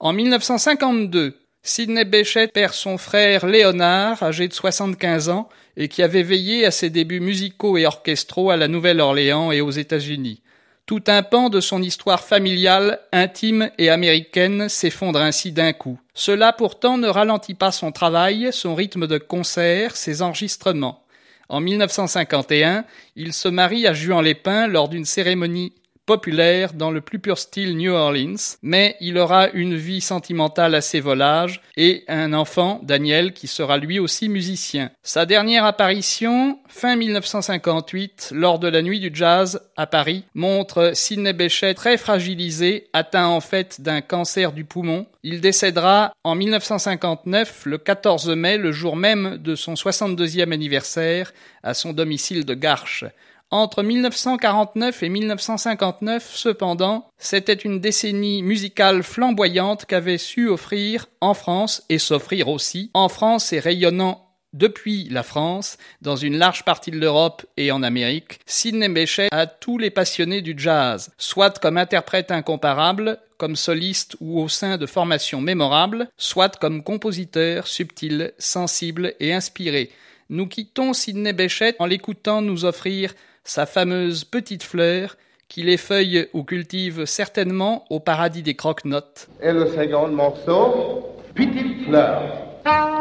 En 1952, Sidney Bechet perd son frère Léonard, âgé de 75 ans, et qui avait veillé à ses débuts musicaux et orchestraux à la Nouvelle-Orléans et aux États-Unis. Tout un pan de son histoire familiale, intime et américaine s'effondre ainsi d'un coup. Cela pourtant ne ralentit pas son travail, son rythme de concert, ses enregistrements. En 1951, il se marie à Juan-les-Pins lors d'une cérémonie populaire dans le plus pur style New Orleans, mais il aura une vie sentimentale assez volage et un enfant, Daniel, qui sera lui aussi musicien. Sa dernière apparition, fin 1958, lors de la Nuit du Jazz à Paris, montre Sidney Bechet très fragilisé, atteint en fait d'un cancer du poumon. Il décédera en 1959, le 14 mai, le jour même de son 62e anniversaire, à son domicile de Garches. Entre 1949 et 1959, cependant, c'était une décennie musicale flamboyante qu'avait su offrir en France et s'offrir aussi en France et rayonnant depuis la France, dans une large partie de l'Europe et en Amérique, Sidney Bechet à tous les passionnés du jazz, soit comme interprète incomparable, comme soliste ou au sein de formations mémorables, soit comme compositeur subtil, sensible et inspiré. Nous quittons Sidney Bechet en l'écoutant nous offrir sa fameuse Petite Fleur, qu'il effeuille ou cultive certainement au paradis des croque-notes. Et le second morceau, Petite Fleur.